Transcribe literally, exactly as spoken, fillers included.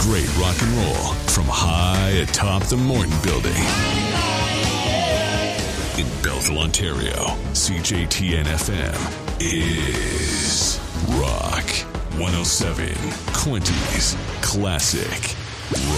great rock and roll from high atop the Morton Building. In Belleville, Ontario, C J T N F M is Rock one oh seven, Quinty's Classic Rock.